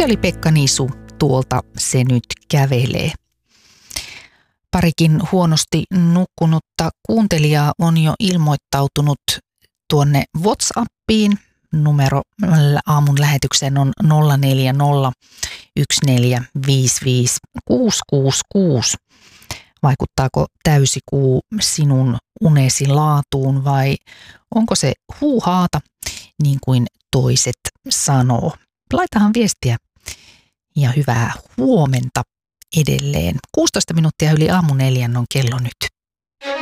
Sosiaali-Pekka Nisu tuolta se nyt kävelee. Parikin huonosti nukkunutta kuuntelijaa on jo ilmoittautunut tuonne WhatsAppiin. Numero aamun lähetykseen on 040 1455 666. Vaikuttaako täysikuu sinun unesi laatuun vai onko se huuhaata, niin kuin toiset sanoo? Laitahan viestiä ja hyvää huomenta edelleen. 16 minuuttia yli aamu 4 on kello nyt.